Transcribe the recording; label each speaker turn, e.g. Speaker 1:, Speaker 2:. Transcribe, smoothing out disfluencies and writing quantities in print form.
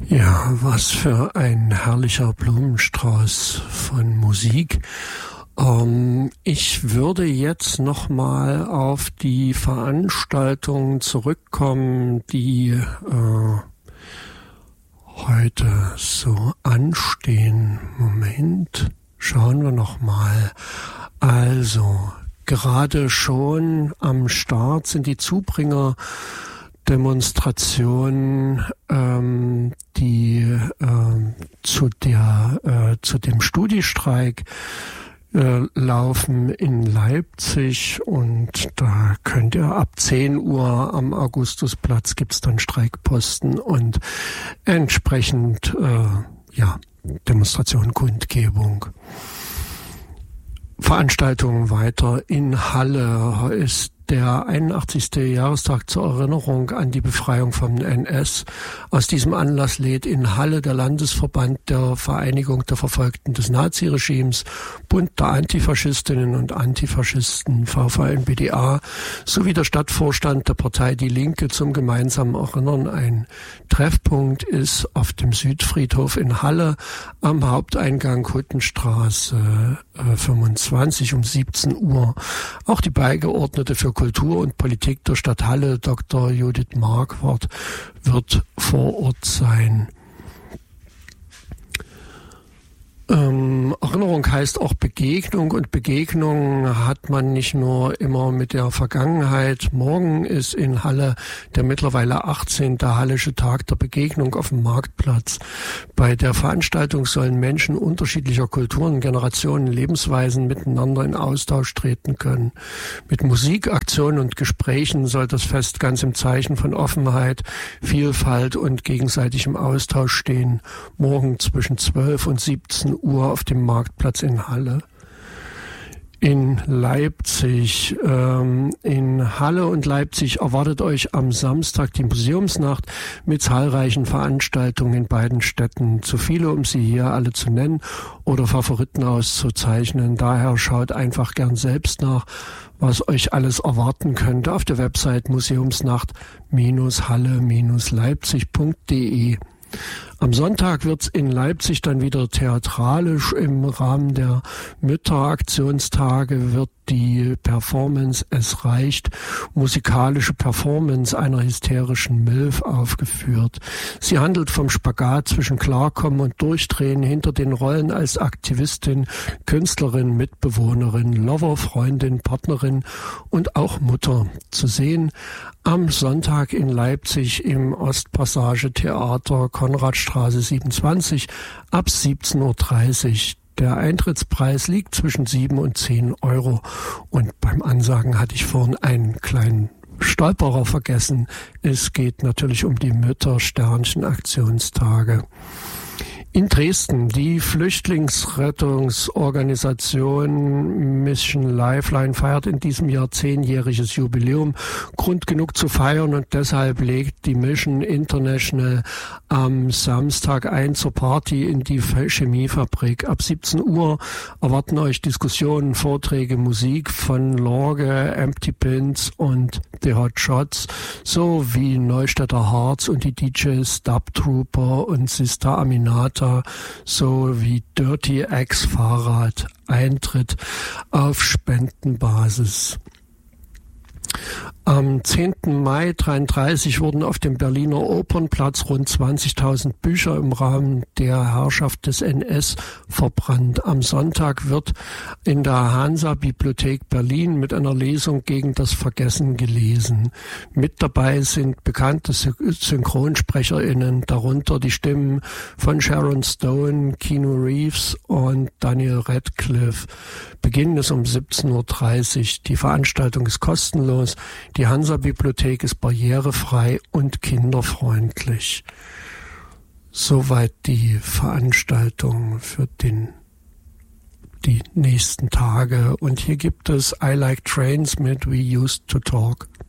Speaker 1: Ja, was für ein herrlicher Blumenstrauß von Musik. Ich würde jetzt nochmal auf die Veranstaltungen zurückkommen, die heute so anstehen. Moment, schauen wir nochmal. Also, gerade schon am Start sind die Zubringer-Demonstrationen, die zu dem Studiestreik laufen in Leipzig, und da könnt ihr ab 10 Uhr am Augustusplatz gibt's dann Streikposten und entsprechend Demonstration, Kundgebung. Veranstaltungen weiter in Halle ist der 81. Jahrestag zur Erinnerung an die Befreiung vom NS. Aus diesem Anlass lädt in Halle der Landesverband der Vereinigung der Verfolgten des Naziregimes, Bund der Antifaschistinnen und Antifaschisten, VVN-BDA, sowie der Stadtvorstand der Partei Die Linke zum gemeinsamen Erinnern ein. Treffpunkt ist auf dem Südfriedhof in Halle am Haupteingang Huttenstraße 25 um 17 Uhr. Auch die Beigeordnete für Kultur und Politik der Stadt Halle, Dr. Judith Marquardt, wird vor Ort sein. Erinnerung heißt auch Begegnung, und Begegnung hat man nicht nur immer mit der Vergangenheit. Morgen ist in Halle der mittlerweile 18. Hallische Tag der Begegnung auf dem Marktplatz. Bei der Veranstaltung sollen Menschen unterschiedlicher Kulturen, Generationen, Lebensweisen miteinander in Austausch treten können. Mit Musik, Aktionen und Gesprächen soll das Fest ganz im Zeichen von Offenheit, Vielfalt und gegenseitigem Austausch stehen. Morgen zwischen 12 und 17 Uhr auf dem Marktplatz in Halle. In Leipzig, in Halle und Leipzig erwartet euch am Samstag die Museumsnacht mit zahlreichen Veranstaltungen in beiden Städten. Zu viele, um sie hier alle zu nennen oder Favoriten auszuzeichnen. Daher schaut einfach gern selbst nach, was euch alles erwarten könnte auf der Website museumsnacht-halle-leipzig.de. Am Sonntag wird's in Leipzig dann wieder theatralisch. Im Rahmen der Mütteraktionstage wird die Performance Es reicht, musikalische Performance einer hysterischen Milf aufgeführt. Sie handelt vom Spagat zwischen Klarkommen und Durchdrehen hinter den Rollen als Aktivistin, Künstlerin, Mitbewohnerin, Lover, Freundin, Partnerin und auch Mutter. Zu sehen am Sonntag in Leipzig im Ostpassage Theater, Konradstraße 27 ab 17.30 Uhr. Der Eintrittspreis liegt zwischen 7 und 10 Euro. Und beim Ansagen hatte ich vorhin einen kleinen Stolperer vergessen. Es geht natürlich um die Mütter-Sternchen-Aktionstage. In Dresden, die Flüchtlingsrettungsorganisation Mission Lifeline feiert in diesem Jahr 10-jähriges Jubiläum. Grund genug zu feiern, und deshalb legt die Mission International am Samstag ein zur Party in die Chemiefabrik. Ab 17 Uhr erwarten euch Diskussionen, Vorträge, Musik von Lorge, Empty Pins und The Hot Shots sowie Neustädter Hearts und die DJs Dub Trooper und Sister Aminata sowie Dirty X Fahrrad. Eintritt auf Spendenbasis. Am 10. Mai 1933 wurden auf dem Berliner Opernplatz rund 20.000 Bücher im Rahmen der Herrschaft des NS verbrannt. Am Sonntag wird in der Hansa-Bibliothek Berlin mit einer Lesung gegen das Vergessen gelesen. Mit dabei sind bekannte SynchronsprecherInnen, darunter die Stimmen von Sharon Stone, Keanu Reeves und Daniel Radcliffe. Beginn ist um 17.30 Uhr. Die Veranstaltung ist kostenlos. Die Hansa-Bibliothek ist barrierefrei und kinderfreundlich. Soweit die Veranstaltung für die nächsten Tage. Und hier gibt es I Like Trains mit We Used to Talk.